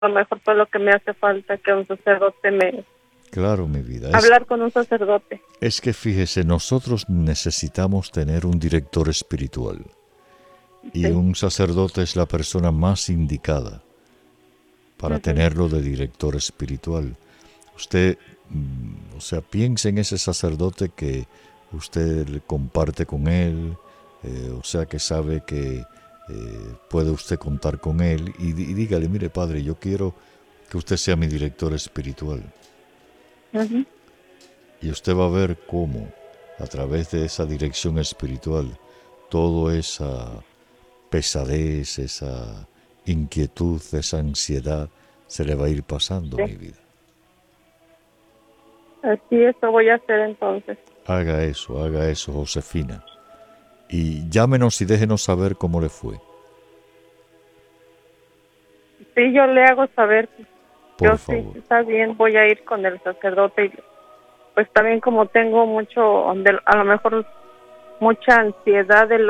a lo mejor todo lo que me hace falta, que un sacerdote me... Claro, mi vida. Hablar con un sacerdote. Es que fíjese, nosotros necesitamos tener un director espiritual. Y Sí. un sacerdote es la persona más indicada para tenerlo de director espiritual. Usted, piense en ese sacerdote que usted comparte con él, que sabe que puede usted contar con él y dígale, mire padre, yo quiero que usted sea mi director espiritual. Y usted va a ver cómo, a través de esa dirección espiritual, toda esa pesadez, esa inquietud, esa ansiedad, se le va a ir pasando, mi vida. Así eso voy a hacer entonces. Haga eso, Josefina. Y llámenos y déjenos saber cómo le fue. Sí, yo le hago saber. Por favor. Sí, está bien, voy a ir con el sacerdote. Y pues también como tengo a lo mejor mucha ansiedad de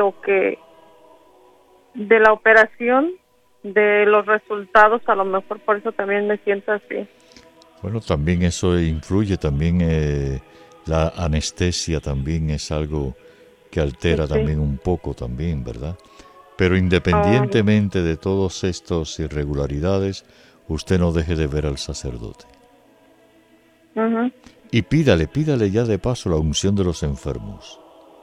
la operación, de los resultados, a lo mejor por eso también me siento así. Bueno, también eso influye, también la anestesia también es algo que altera también un poco también, ¿verdad? Pero independientemente de todas estas irregularidades, usted no deje de ver al sacerdote. Y pídale ya de paso la unción de los enfermos.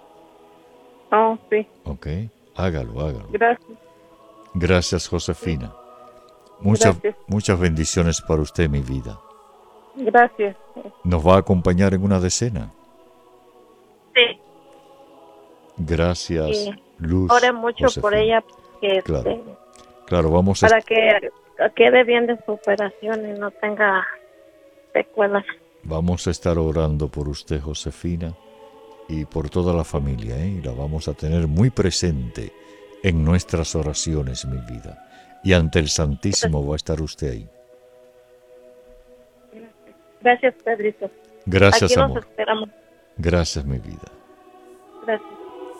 Sí. Ok, hágalo. Gracias. Gracias, Josefina. Gracias. Muchas bendiciones para usted, mi vida. Gracias. ¿Nos va a acompañar en una decena? Sí. Gracias, Sí. Luz. Ore mucho Josefina. por ella. Claro, vamos para que quede bien de su operación y no tenga secuelas. Vamos a estar orando por usted, Josefina, y por toda la familia, y la vamos a tener muy presente en nuestras oraciones, mi vida. Y ante el Santísimo va a estar usted ahí. Gracias, Pedrito. Gracias, Aquí amor. Nos esperamos. Gracias, mi vida. Gracias.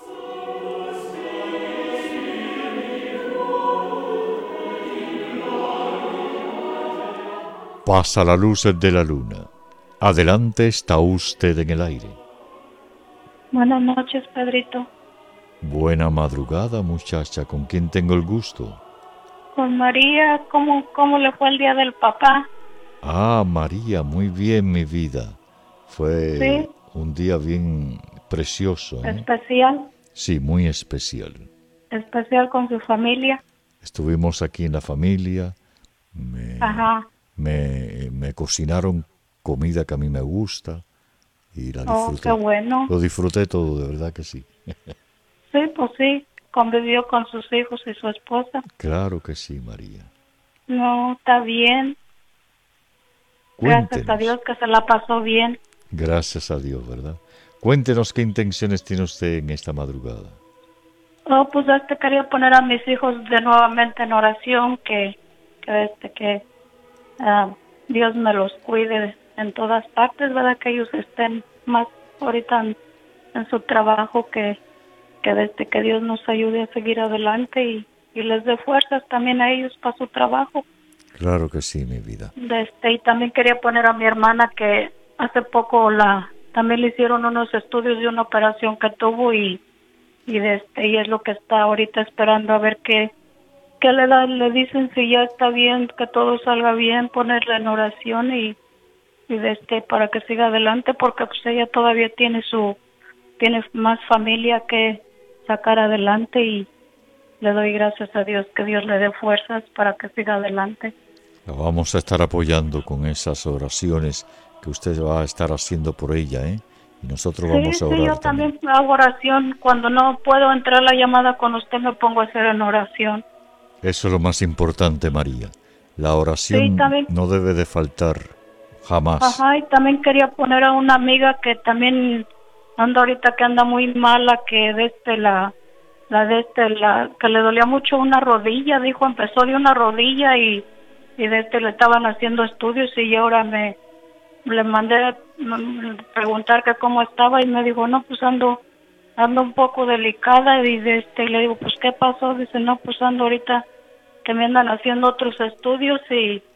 Pasa la luz de la luna. Adelante está usted en el aire. Buenas noches, Pedrito. Buena madrugada, muchacha. ¿Con quién tengo el gusto? Con María. ¿Cómo le fue el día del papá? Ah, María, muy bien, mi vida. Fue un día bien precioso. ¿Especial? Sí, muy especial. ¿Especial con su familia? Estuvimos aquí en la familia. Me cocinaron comida que a mí me gusta y la disfruté. Oh, qué bueno. Lo disfruté todo, de verdad que sí. Sí, pues sí. Convivió con sus hijos y su esposa. Claro que sí, María. No, está bien. Cuéntenos. Gracias a Dios que se la pasó bien. Gracias a Dios, ¿verdad? Cuéntenos qué intenciones tiene usted en esta madrugada. Pues quería poner a mis hijos de nuevamente en oración, que Dios me los cuide en todas partes, ¿verdad? Que ellos estén más ahorita en su trabajo, que Dios nos ayude a seguir adelante y les dé fuerzas también a ellos para su trabajo. Claro que sí, mi vida. Y también quería poner a mi hermana, que hace poco también le hicieron unos estudios de una operación que tuvo y es lo que está ahorita esperando a ver qué le dicen, si ya está bien, que todo salga bien, ponerla en oración y para que siga adelante, porque pues ella todavía tiene más familia que sacar adelante, y le doy gracias a Dios, que Dios le dé fuerzas para que siga adelante. La vamos a estar apoyando con esas oraciones que usted va a estar haciendo por ella, y nosotros vamos a orar. Sí, yo también hago oración. Cuando no puedo entrar a la llamada con usted, me pongo a hacer en oración. Eso es lo más importante, María. La oración no debe de faltar jamás. Y también quería poner a una amiga que también anda ahorita, que anda muy mala, que que le dolía mucho una rodilla, dijo, empezó de una rodilla y le estaban haciendo estudios, y ahora le mandé a preguntar que cómo estaba, y me dijo, no, pues ando un poco delicada, y le digo, pues ¿qué pasó? Dice, no, pues ando ahorita que me andan haciendo otros estudios, y